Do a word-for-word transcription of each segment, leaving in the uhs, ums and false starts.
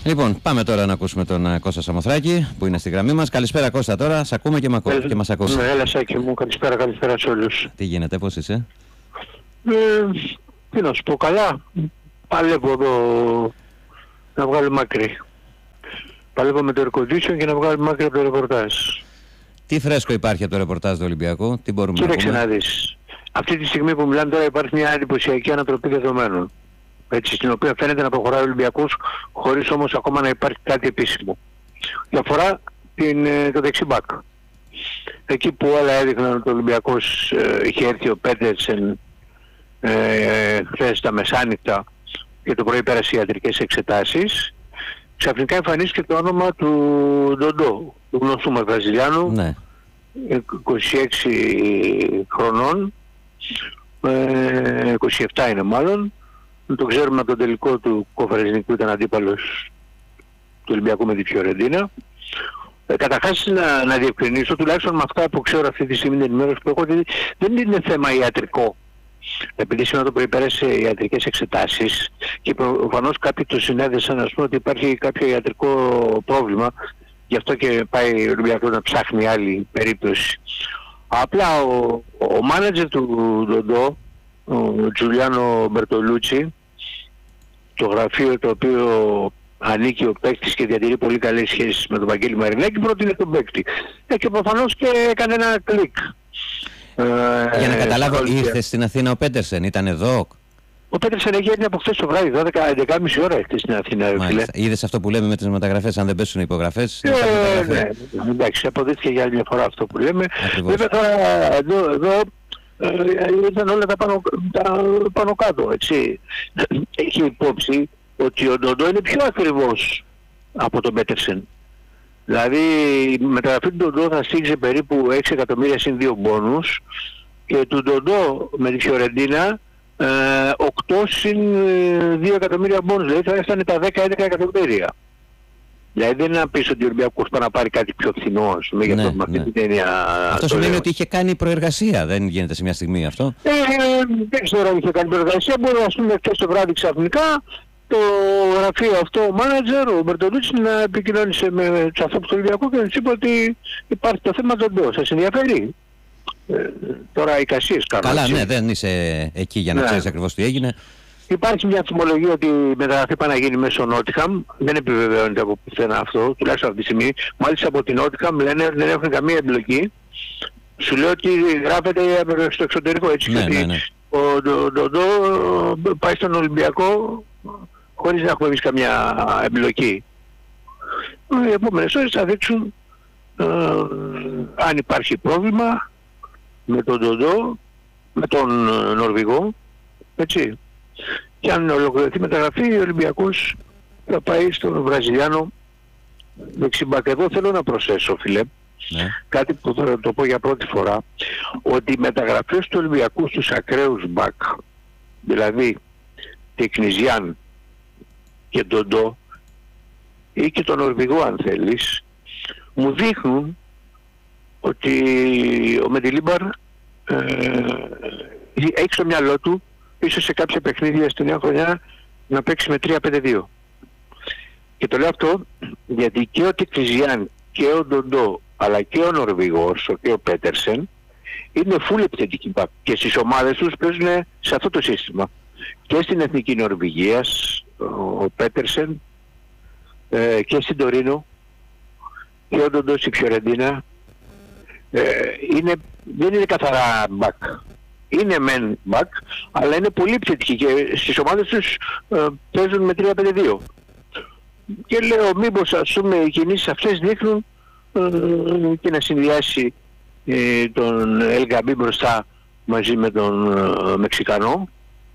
Λοιπόν, πάμε τώρα να ακούσουμε τον uh, Κώστα Σαμοθράκη που είναι στη γραμμή μας. Καλησπέρα Κώστα τώρα, σ' ακούμε και, μακό, και μας ακούς. Ναι, έλα Σάκη μου, καλησπέρα, καλησπέρα σε όλους. Τι γίνεται, πώς είσαι? Ε, τι να σου πω, καλά. Παλεύω εδώ να βγάλω μάκρη. Παλεύω με το air condition και να βγάλω μάκρη από το ρεπορτάζ. Τι φρέσκο υπάρχει από το ρεπορτάζ του Ολυμπιακού, τι μπορούμε Κοίταξε να πούμε? να δεις. Αυτή τη στιγμή που μιλάμε τώρα υπάρχει μια εντυπωσιακή ανατροπή δεδομένων. Έτσι, στην οποία φαίνεται να προχωράει ο Ολυμπιακός χωρίς όμως ακόμα να υπάρχει κάτι επίσημο. Και αφορά την, το δεξί μπακ. Εκεί που όλα έδειχναν ότι ο Ολυμπιακός ε, είχε έρθει ο Πέντερσεν ε, χθες τα μεσάνυχτα και το πρωί πέρασε ιατρικές εξετάσεις, ξαφνικά εμφανίστηκε το όνομα του Ντοντό, του γνωστού μας Βραζιλιάνου, ναι. είκοσι έξι χρονών, ε, είκοσι επτά είναι μάλλον. Το ξέρουμε από τον τελικό του Conference League που ήταν αντίπαλος του Ολυμπιακού με τη Φιωρεντίνα. Ε, καταρχάς να, να διευκρινίσω, τουλάχιστον με αυτά που ξέρω αυτή τη στιγμή την ενημέρωση που έχω, ότι δεν είναι θέμα ιατρικό. Επειδή σήμερα το πρωί πέρασε ιατρικές εξετάσεις και προφανώς κάποιοι το συνέδεσαν, ας πούμε, ότι υπάρχει κάποιο ιατρικό πρόβλημα, γι' αυτό και πάει ο Ολυμπιακός να ψάχνει άλλη περίπτωση. Απλά ο, ο μάνατζερ του Ντοντό, ο Τζουλιάνο Μπερτολούτσι, το γραφείο το οποίο ανήκει ο παίκτης και διατηρεί πολύ καλές σχέσεις με τον Βαγγέλη Μαρινάκη, πρότεινε τον παίκτη. Ε, και προφανώς και έκανε ένα κλικ. Για να ε, καταλάβω, ήρθε στην Αθήνα ο Πέντερσεν, ήταν εδώ? Ο Πέντερσεν έχει έρθει από χθες το βράδυ, δώδεκα με έντεκα και μισή ώρα ήρθε στην Αθήνα. Είδες αυτό που λέμε με τις μεταγραφές, αν δεν πέσουν οι υπογραφές? Ε, ναι, εντάξει, αποδείχθηκε για άλλη μια φορά αυτό που λέμε. Βέβαια τώρα εδώ, εδώ ήταν όλα τα πάνω, τα πάνω κάτω, έτσι. Έχει υπόψη ότι ο Ντοντό είναι πιο ακριβώς από τον Πέντερσεν. Δηλαδή η μεταγραφή του Ντοντό θα στήριξε περίπου έξι εκατομμύρια συν δύο μπόνους και του Ντοντό με τη Φιωρεντίνα ε, οκτώ συν δύο εκατομμύρια μπόνους, δηλαδή θα έφτανε τα δέκα με έντεκα εκατομμύρια. Δηλαδή δεν είναι να πεις ότι ο Ολυμπιακός πάει να πάρει κάτι πιο φθηνό, ας πούμε, ναι, για το ναι. την έννοια. Αυτό σημαίνει ότι είχε κάνει προεργασία, δεν γίνεται σε μια στιγμή αυτό? Ε, δεν ξέρω αν είχε κάνει προεργασία, μπορεί να πούμε χθες το βράδυ ξαφνικά το γραφείο αυτό, ο μάνατζερ, ο Μπερτολούτσι, να επικοινώνησε με τους ανθρώπους του Ολυμπιακού και να τους είπε ότι υπάρχει το θέμα Ντοντό. Σας ενδιαφέρει? Ε, τώρα οι εικασίες κάνουν. Καλά, έτσι. ναι, δεν είσαι εκεί για να ναι. ξέρεις ακριβώς τι έγινε. Υπάρχει μια θυμολογία ότι η μεταγραφή πάει να γίνει μέσω Νότιχαμ. Δεν επιβεβαιώνεται από πουθενά αυτό, τουλάχιστον αυτή τη στιγμή. Μάλιστα από την Νότιχαμ λένε ότι δεν έχουν καμία εμπλοκή. Σου λέω ότι γράφεται στο εξωτερικό, έτσι. Ναι, ότι ναι, ναι. ο Ντοντό πάει στον Ολυμπιακό χωρίς να έχουμε εμείς καμία εμπλοκή. Οι επόμενες ώρες θα δείξουν ε, αν υπάρχει πρόβλημα με τον Ντοντό, με τον Νορβηγό, έτσι. Και αν ολοκληρωθεί η μεταγραφή, ο Ολυμπιακός θα πάει στον Βραζιλιάνο δεξιμπακ. Εδώ θέλω να προσθέσω, φίλε, ναι. κάτι που θα το πω για πρώτη φορά, ότι οι μεταγραφές του Ολυμπιακού στους ακραίους μπακ, δηλαδή Τεκνιζιάν και Ντοντό ή και τον Νορβηγό αν θέλεις, μου δείχνουν ότι ο Μεντιλίμπαρ ε, έχει στο μυαλό του ίσως σε κάποια παιχνίδια στη νέα χρονιά να παίξει με τρία πέντε δύο. Και το λέω αυτό γιατί και ο Τεκνιζιάν και ο Ντοντό αλλά και ο Νορβηγός και ο Πέντερσεν είναι full επιθετικοί μπακ και στις ομάδες τους παίζουν σε αυτό το σύστημα. Και στην Εθνική Νορβηγίας ο Πέντερσεν ε, και στην Τωρίνο και ο Ντοντό στη Φιωρεντίνα ε, είναι, δεν είναι καθαρά μπακ. Είναι μεν μπακ, αλλά είναι πολύ επιθετικοί και στις ομάδες τους ε, παίζουν με τρία πέντε δύο. Και λέω μήπως ας πούμε οι κινήσεις αυτές δείχνουν ε, και να συνδυάσει ε, τον Ελγκαμπή μπροστά μαζί με τον ε, Μεξικανό.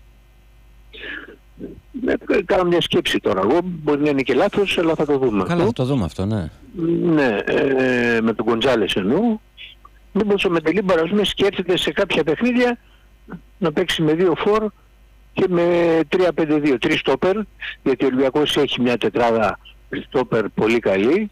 Ε, κάνω μια σκέψη τώρα εγώ, μπορεί να είναι και λάθος, αλλά θα το δούμε. Καλά, θα το δούμε αυτό, ναι. Ναι, ε, με τον Γκοντζάλες εννοώ. Μήπως ο Μεντιλίμπαρ ας πούμε σκέφτεται σε κάποια παιχνίδια να παίξει με δύο φορ και με τρία πέντε δύο, τρεις στόπερ, γιατί ο Ολυμπιακός έχει μια τετράδα στόπερ πολύ καλή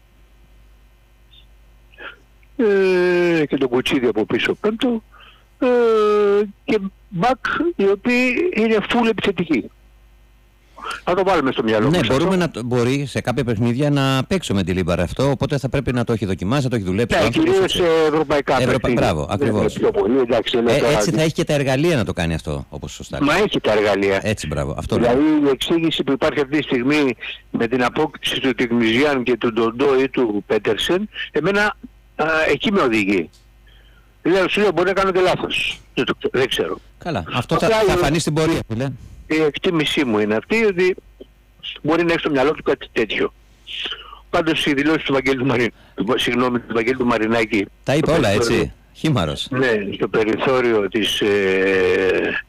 ε, και τον Κουτσίδη από πίσω πέμπτο ε, και μπακ οι οποίοι είναι full επιθετικοί. Να το βάλουμε στο μυαλό ναι, μας. μπορούμε να, μπορεί σε κάποια παιχνίδια να παίξουμε με τη Λίμπαρα αυτό, οπότε θα πρέπει να το έχει δοκιμάσει, να το έχει δουλέψει. Ναι, κυρίως σε ευρωπαϊκά Ευρωπα... παιχνίδια. Μπράβο, ακριβώς. Πιο πολύ, εντάξει, ε, έτσι θα έχει και τα εργαλεία να το κάνει αυτό, όπως σωστά. Μα έχει τα εργαλεία. Έτσι, μπράβο. Αυτό δηλαδή λέω. η εξήγηση που υπάρχει αυτή τη στιγμή με την απόκτηση του Τικμιζιάν και του Ντοντό ή του Πέτερσεν, εμένα α, εκεί με οδηγεί. Δηλαδή σου λέω μπορεί να κάνω και λάθος. Δεν, το, δεν ξέρω. Καλά. Αυτό θα, θα φανεί στην πορεία, φίλε. Η εκτίμησή μου είναι αυτή ότι μπορεί να έχει στο μυαλό του κάτι τέτοιο. Πάντως οι δηλώσεις του Βαγγέλη του, Μαρι... Συγγνώμη, του Βαγγέλη του Μαρινάκη... Τα είπε όλα έτσι. Χήμαρος. Ναι, στο περιθώριο της ε,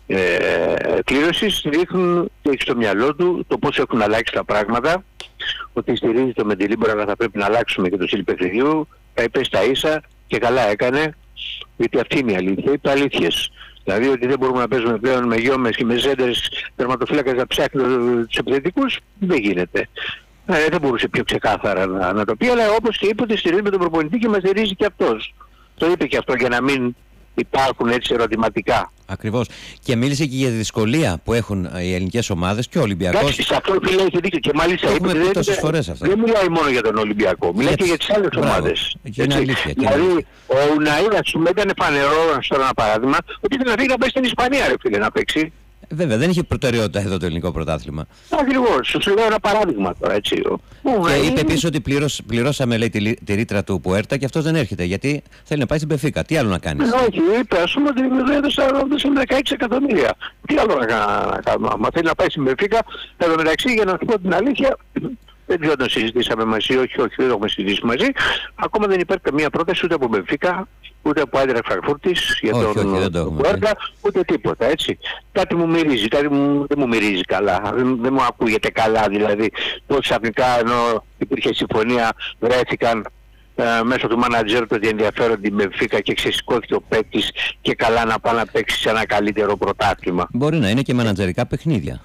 ε, κλήρωσης δείχνουν και έχει στο μυαλό του το πώς έχουν αλλάξει τα πράγματα, ότι στηρίζεται με τη Λίμπαρα αλλά θα πρέπει να αλλάξουμε και το στυλ παιχνιδιού, τα είπε στα ίσα και καλά έκανε, γιατί αυτή είναι η αλήθεια, είπε αλήθειες. Δηλαδή ότι δεν μπορούμε να παίζουμε πλέον με γιόμες και με ζέντερες τερματοφύλακες να ψάχνουν τους επιθετικούς, δεν γίνεται. Ε, δεν μπορούσε πιο ξεκάθαρα να, να το πει, αλλά όπως και είπε ότι στηρίζει με τον προπονητή και μας στηρίζει και αυτός. Το είπε και αυτό για να μην υπάρχουν έτσι ερωτηματικά. Ακριβώς. Και μίλησε και για τη δυσκολία που έχουν οι ελληνικές ομάδες και ο Ολυμπιακός. Εντάξει, σε αυτό φίλε έχει δίκιο και μάλιστα είπε, δεν, δεν, φορές αυτά. δεν μιλάει μόνο για τον Ολυμπιακό, μιλάει και για τις άλλες ομάδες. Είναι αλήθεια. Δηλαδή ο Ουναΐ ας πούμε ήταν φανερό, τώρα ένα παράδειγμα, ότι ήθελε να φύγει να πάει στην Ισπανία ρε φίλε να παίξει. Βέβαια, δεν είχε προτεραιότητα εδώ το ελληνικό πρωτάθλημα. Ακριβώς, σου λέω ένα παράδειγμα τώρα έτσι. Και είπε επίσης ότι πληρώσ, πληρώσαμε λέει, τη, τη ρήτρα του Πουέρτα και αυτός δεν έρχεται γιατί θέλει να πάει στην Μπενφίκα. Τι άλλο να κάνει. Όχι, είπε ας πούμε ότι μου έδωσαν δεκαέξι εκατομμύρια. Τι άλλο να κάνουμε. Μα θέλει να πάει στην Μπενφίκα, εδώ μεταξύ για να σου πω την αλήθεια, δεν ξέρω αν το συζητήσαμε μαζί, όχι, όχι, δεν το έχουμε συζητήσει μαζί. Ακόμα δεν υπάρχει καμία πρόταση ούτε από Μπενφίκα, ούτε από Άιντραχτ Φραγκφούρτης για όχι, τον Πουέρτα, ούτε τίποτα, έτσι. Κάτι μου μυρίζει, κάτι μου, δεν μου μυρίζει καλά, δεν, δεν μου ακούγεται καλά, δηλαδή πώς ξαφνικά ενώ υπήρχε συμφωνία βρέθηκαν ε, μέσω του μάνατζερ του ότι ενδιαφέρον την Μπενφίκα και ξεσηκώθηκε ο παίκτης και καλά να πάει να παίξει σε ένα καλύτερο πρωτάθλημα. Μπορεί να είναι και μανατζερικά παιχνίδια.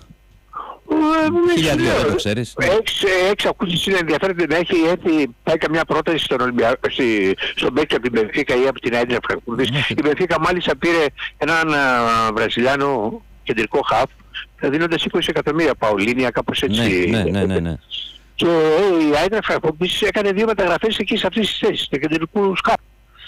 Χίλια δύο, δεν το ξέρεις. Έχεις ακούσει είναι ενδιαφέρον να έχει έρθει, πάει καμιά πρόταση στον Ολυμπιακό, στον παίκτη από την Μπενφίκα ή από την Άιντραχτ Φραγκφούρτης. Η Μπενφίκα μάλιστα πήρε έναν Βραζιλιάνο κεντρικό χαφ, δίνοντας είκοσι εκατομμύρια Παουλίνια, κάπως έτσι. Ναι, ναι, ναι, ναι. Και η Άιντραχτ Φραγκφούρτης έκανε δύο μεταγραφές εκεί σε αυτές τις θέσεις, του κεντρικού χαφ.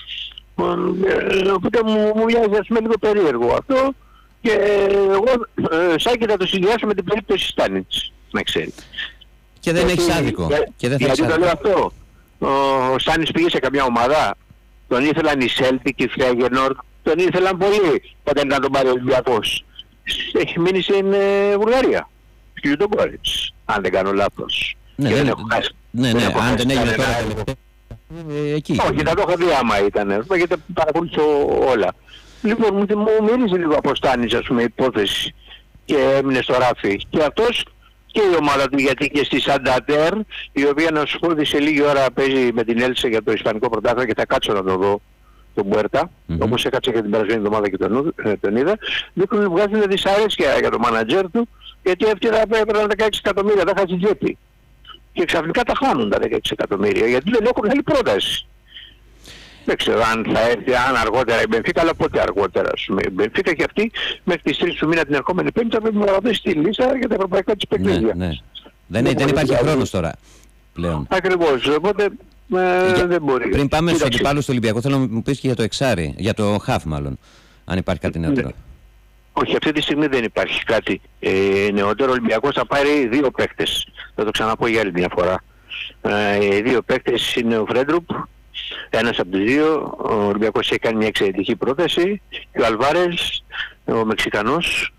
Οπότε μου μοιάζει ας πούμε λίγο περίεργο αυτό. Και εγώ ε, Σάκη θα το συνδυάσω με την περίπτωση Στάνιτς, να ξέρει. Και δεν έχει άδικο. Για, και δεν γιατί το λέω αυτό. Ο Στάνιτς πήγε σε καμιά ομάδα, τον ήθελαν οι Σέλτικ, οι Φρέγενορ, τον ήθελαν πολύ όταν ήταν τον πάρει ο Ολυμπιακός. Έχει μείνει στην ε, Βουλγαρία, στη Λιουτογκόρετς, αν δεν κάνω λάθος. Ναι, δεν, δεν έχω χάσει. Ναι, ναι, αν δεν έγινε τώρα. Ε, εκεί. Όχι, θα το είχα δει άμα ήταν, γιατί παρακολουθώ όλα. Λοιπόν, μου, μου μυρίζει λίγο από Στάνιτς, ας πούμε, υπόθεση και έμεινε στο ράφι. Και αυτός και η ομάδα του, γιατί και στη Σανταντέρ, η οποία να σου πω σε λίγη ώρα παίζει με την Έλσε για το Ισπανικό πρωτάθλημα και θα κάτσω να το δω, τον Πουέρτα, mm-hmm. όπως έκατσε και την περασμένη εβδομάδα και τον, ε, τον είδα. Λοιπόν, βγάζουν δυσαρέσκεια για τον μάνατζερ του, γιατί αυτοί θα έπαιρναν δεκαέξι εκατομμύρια, θα χάσει τσέπη. Και ξαφνικά τα χάνουν τα δεκαέξι εκατομμύρια, γιατί δεν έχουν άλλη πρόταση. Δεν ξέρω αν θα έρθει, αν αργότερα η Μπενφίκα, αλλά πότε αργότερα. Η Μπενφίκα και αυτή μέχρι τις τρεις του μήνα την ερχόμενη Πέμπτη θα πρέπει να γραφτεί στη λίστα για τα ευρωπαϊκά της παιχνίδια. Ναι, ναι. Δεν, δεν, δεν υπάρχει χρόνος τώρα πλέον. Ακριβώς, οπότε ε, για, δεν μπορεί. Πριν πάμε στους αντιπάλους του Ολυμπιακού, θέλω να μου πεις και για το εξάρι, για το χαφ μάλλον, αν υπάρχει κάτι νεότερο. Ναι. Όχι, αυτή τη στιγμή δεν υπάρχει κάτι ε, νεότερο. Ο Ολυμπιακός θα πάρει δύο παίκτες. Θα το ξαναπώ για άλλη μια φορά. Ε, οι δύο παίκτες είναι ο Φρέντρουπ. Ένας από τους δύο, ο Ολυμπιακός έχει κάνει μια εξαιρετική πρόταση και ο Αλβάρες, ο Μεξικανός,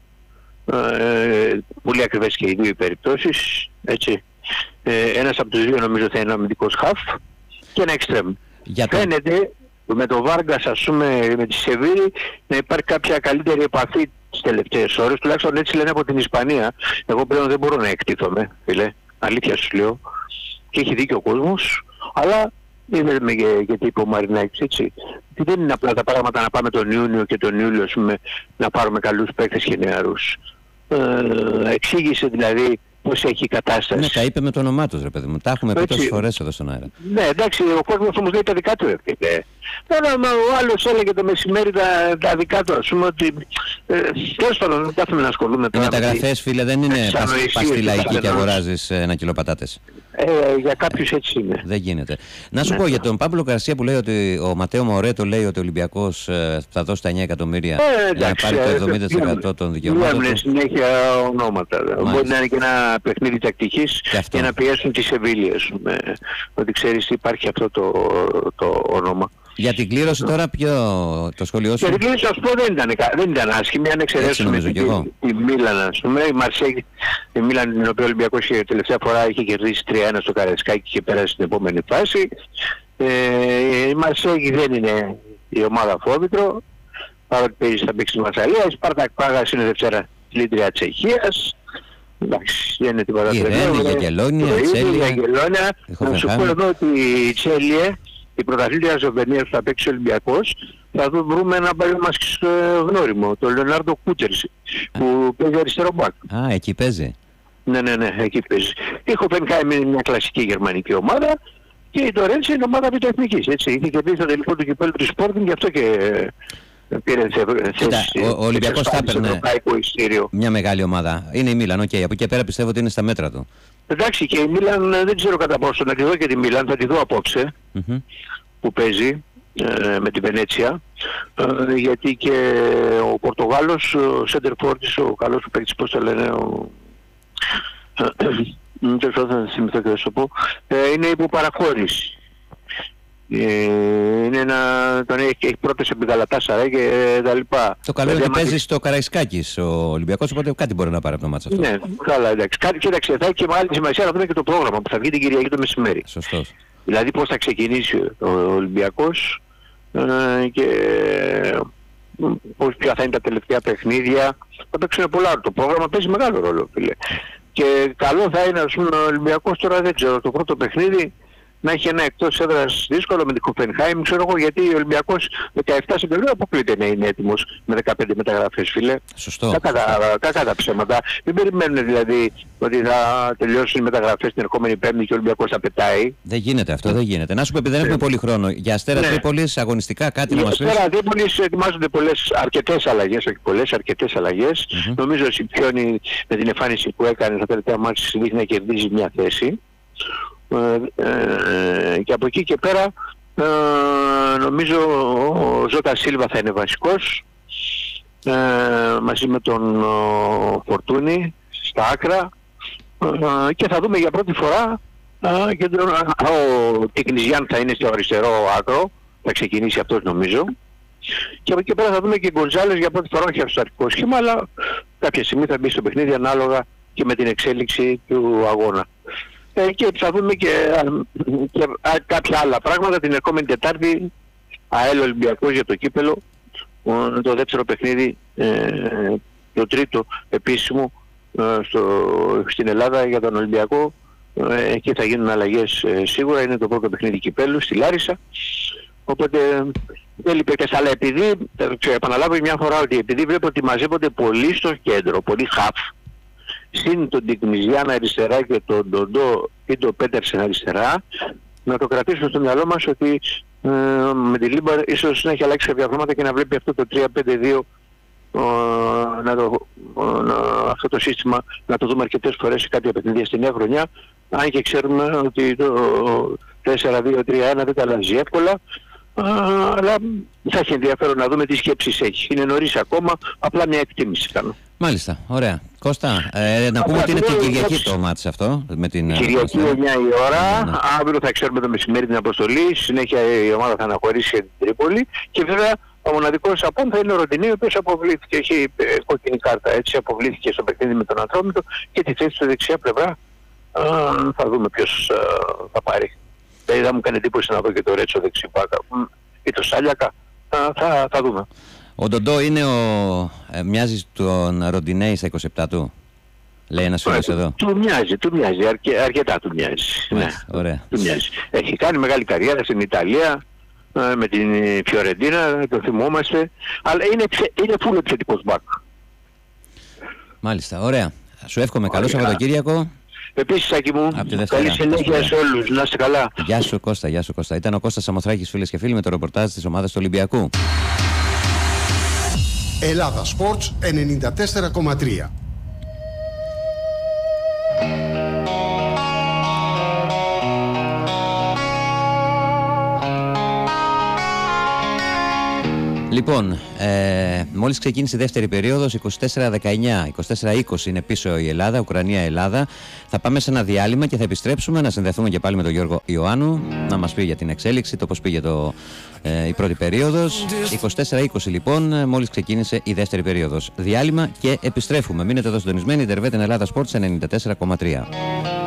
ε, πολύ ακριβές και οι δύο περιπτώσεις, έτσι. Ε, ένας από τους δύο νομίζω θα είναι αμυντικός χαφ και ένα εξτρέμ. Φαίνεται με το Βάργκας, ας πούμε, με τη Σεβίλη να υπάρχει κάποια καλύτερη επαφή τις τελευταίες ώρες, τουλάχιστον έτσι λένε από την Ισπανία. Εγώ πλέον δεν μπορώ να εκτίθομαι, φίλε, αλήθεια σου λέω, και έχει δίκιο ο κόσμος, αλλά είδαμε γιατί είπε ο Μαρινάκης, έτσι. Δεν είναι απλά τα πράγματα να πάμε τον Ιούνιο και τον Ιούλιο, ας πούμε, να πάρουμε καλούς παίκτες και νεαρούς. Ε, εξήγησε δηλαδή πώς έχει η κατάσταση. Ναι, τα είπε με το όνομά τους, ρε παιδί μου. Τα έχουμε πει τόσες φορές εδώ στον αέρα. Ναι, εντάξει, ο κόσμος όμως λέει τα δικά του έρχεται. Τώρα ο άλλος έλεγε το μεσημέρι τα, τα δικά του, ας πούμε, ότι ε, τέλος πάντων δεν κάθομαι να ασχολούμαι τώρα. Οι μεταγραφές, φίλε, δεν είναι πας λαϊκή και αγοράζεις ένα κιλό πατάτες. Ε, για κάποιους έτσι είναι. Δεν γίνεται. Να σου ναι. πω για τον Πάμπλο Γκαρσία που λέει ότι ο Ματέο Μορέτο λέει ότι ο Ολυμπιακός ε, θα δώσει τα εννιά εκατομμύρια ε, για να πάρει το εβδομήντα τοις εκατό των δικαιωμάτων. Δεν συνέχεια ονόματα. Μάλιστα. Μπορεί να είναι και ένα παιχνίδι τακτικής και, και να πιέσουν τις Σεβίλιες. Ότι ξέρεις υπάρχει αυτό το, το όνομα. Για την κλήρωση τώρα ποιο το σχολείο σου? Για την κλήρωση, ας πω, δεν ήταν, δεν ήταν άσχημη. Αν εξαιρέσουμε τη, τη Μίλαν, ας πούμε, η Μαρσέγγι, η Μίλαν, την οποία ο Ολυμπιακός τελευταία φορά είχε κερδίσει τρία ένα στο Καραϊσκάκι και πέρασε στην επόμενη φάση. Ε, η Μαρσέγγι δεν είναι η ομάδα φόβητρο, παρότι παίζει στα παίξει της Μασσαλίας. Η Σπάρτακ Πράγας είναι Δευτέρα λύτρια Τσεχίας. Εντάξει, δεν είναι τίποτα τρελό. Η Ρένη, η Αγγελόνια, η Τσέλια. Να σου πω εδώ ότι η Τσέλια, η πρωταθλήτρια Σλοβενίας που θα παίξει ο Ολυμπιακός, θα βρούμε ένα παλιό μας γνώριμο, τον Λεωνάρντο Κούτσερς, που παίζει αριστερό μπακ. Α, εκεί παίζει. Ναι, ναι, ναι, εκεί παίζει. Η Χοφενχάιμ είναι μια κλασική γερμανική ομάδα και η Τορέντσι είναι ομάδα πιτοεθνικής, έτσι. Είχε κερδίσει το τελικό του κυπέλλου του Sporting, γι' αυτό και πήρε θέση. Ο Ολυμπιακός θα έπαιρνε μια μεγάλη ομάδα. Είναι η Μίλαν, οκ. Okay. Από εκεί πέρα πιστεύω ότι είναι στα μέτρα του. Εντάξει, και η Μίλαν δεν ξέρω κατά πόσο να τη δω και τη Μίλαν, θα τη δω απόψε mm-hmm. που παίζει ε, με τη Βενέτσια, ε, γιατί και ο Πορτογάλος, ο Σέντερφορτης, ο καλός που παίξει, πώς το λένε, ο... δεν θα θυμηθώ και θα σου πω, ε, είναι υποπαραχώρηση. Ε, είναι ένα, τον έχει, έχει πρώτες επί Γαλατάσαραη και τα λοιπά. Το καλό είναι ότι παίζει στο Καραϊσκάκης ο Ολυμπιακός, οπότε κάτι μπορεί να πάρει από το μάτς αυτό. Ναι, καλά, εντάξει. Κάτι, κοίταξε, θα έχει και μεγάλη σημασία να δούμε και το πρόγραμμα που θα βγει την Κυριακή το μεσημέρι. Σωστός. Δηλαδή πώς θα ξεκινήσει ο Ολυμπιακός ε, και πώς, ποια θα είναι τα τελευταία παιχνίδια. Θα παίξουν πολλά. Το πρόγραμμα παίζει μεγάλο ρόλο, φίλε. Και καλό θα είναι, ας πούμε, ο Ολυμπιακός τώρα δεν ξέρω, το πρώτο παιχνίδι να έχει ένα εκτός έδρας δύσκολο με την Χοφενχάιμ, ξέρω εγώ, γιατί ο Ολυμπιακός δεκαεπτά Σεπτεμβρίου αποκλείται να είναι έτοιμος με δεκαπέντε μεταγραφές, φίλε. Σωστό. Κακά τα ψέματα. Μην περιμένουν δηλαδή ότι θα τελειώσουν οι μεταγραφές την ερχόμενη Πέμπτη και ο Ολυμπιακός θα πετάει. Δεν γίνεται αυτό, δεν γίνεται. Να σου πω, επειδή δεν έχουμε πολύ χρόνο, για Αστέρα ναι. Τρίπολης αγωνιστικά κάτι να μας πεις? Για Αστέρα Τρίπολης ετοιμάζονται πολλές, αρκετές αλλαγές, όχι πολλές, αρκετές αλλαγές. Mm-hmm. Νομίζω ότι η Σιπιόνι με την εμφάνιση που έκανε στα τελευταία μάτς δείχνει να κερδίζει μια θέση. Ε, ε, και από εκεί και πέρα ε, νομίζω ο Ζώτα Σίλβα θα είναι βασικός ε, μαζί με τον ο, Φορτούνη στα άκρα ε, και θα δούμε για πρώτη φορά ε, και τον, ο Τικνιζιάν θα είναι στο αριστερό άκρο, θα ξεκινήσει αυτός νομίζω, και από εκεί πέρα θα δούμε και Γκοντζάλες για πρώτη φορά, όχι στο αρχικό σχήμα, αλλά κάποια στιγμή θα μπει στο παιχνίδι ανάλογα και με την εξέλιξη του αγώνα. Και θα δούμε και, και κάποια άλλα πράγματα την ερχόμενη Τετάρτη. ΑΕΛ Ολυμπιακός για το κύπελο, το δεύτερο παιχνίδι, το τρίτο επίσημο στο, στην Ελλάδα για τον Ολυμπιακό. Εκεί θα γίνουν αλλαγές σίγουρα, είναι το πρώτο παιχνίδι κυπέλου στη Λάρισα, οπότε δεν λείπει. Αλλά επειδή, θα επαναλάβω μια φορά, ότι επειδή βλέπω ότι μαζεύονται πολύ στο κέντρο, πολύ χαφ, συν τον Τικνιζιάν αριστερά και τον Ντοντό ή τον Πέτερσεν αριστερά, να το κρατήσουμε στο μυαλό μας ότι ε, με τη Λίμπα ίσως να έχει αλλάξει κάποια πράγματα και να βλέπει αυτό το τρία πέντε δύο, ε, να το, ε, να, αυτό το σύστημα να το δούμε αρκετές φορές σε κάποια παιχνίδια στη νέα χρονιά, αν και ξέρουμε ότι το τέσσερα δύο τρία ένα δεν τα αλλάζει εύκολα. Uh, αλλά θα έχει ενδιαφέρον να δούμε τι σκέψεις έχει. Είναι νωρίς ακόμα, απλά μια εκτίμηση κάνω. Μάλιστα, ωραία. Κώστα, ε, να πούμε ότι είναι την Κυριακή το μάτς αυτό. Με την Κυριακή εννιά η ώρα, ναι, ναι. Αύριο θα ξέρουμε το μεσημέρι την αποστολή, συνέχεια η ομάδα θα αναχωρήσει για την Τρίπολη και βέβαια ο μοναδικός απόν θα είναι ο Ροντινί, ο οποίος αποβλήθηκε, έχει ε, κόκκινη κάρτα, έτσι αποβλήθηκε στο παιχνίδι με τον Ατρόμητο και τη θέση στη δεξιά πλευρά α, θα δούμε ποιος α, θα πάρει. Δηλαδή θα μου κάνει εντύπωση να δω και το Ρέτσο δεξιπάκα ή το Σάλιακα, θα, θα, θα δούμε. Ο Ντοντό είναι ο... Ε, μοιάζει τον Ροντινέη στα είκοσι επτά του, λέει ένας φίλος εδώ. Του μοιάζει, του μοιάζει, αρκε, αρκετά του μοιάζει. Ναι, ωραία. Του μοιάζει. Έχει κάνει μεγάλη καριέρα στην Ιταλία, ε, με την Φιωρεντίνα, το θυμόμαστε, αλλά είναι, είναι full επιθετικός μπακ. Μάλιστα, ωραία. Σου εύχομαι καλό Σαββατοκύριακο. Επίσης, Σάκη μου, καλή συνέχεια σε όλους. Να είστε καλά. Γεια σου Κώστα, γεια σου Κώστα. Ήταν ο Κώστας Σαμοθράκης, φίλες και φίλοι, με το ρεπορτάζ της ομάδας του Ολυμπιακού. Ελλάδα Sports ενενήντα τέσσερα κόμμα τρία. Λοιπόν, ε, μόλις ξεκίνησε η δεύτερη περίοδος, είκοσι τέσσερα δεκαεννιά, είκοσι τέσσερα είκοσι είναι πίσω η Ελλάδα, Ουκρανία-Ελλάδα. Θα πάμε σε ένα διάλειμμα και θα επιστρέψουμε να συνδεθούμε και πάλι με τον Γιώργο Ιωάννου, να μας πει για την εξέλιξη, το πώς πήγε το, ε, η πρώτη περίοδος. είκοσι τέσσερα είκοσι λοιπόν, μόλις ξεκίνησε η δεύτερη περίοδος. Διάλειμμα και επιστρέφουμε. Μείνετε εδώ συντονισμένοι, Ιντερβέτ Ελλάδα Sports ενενήντα τέσσερα κόμμα τρία.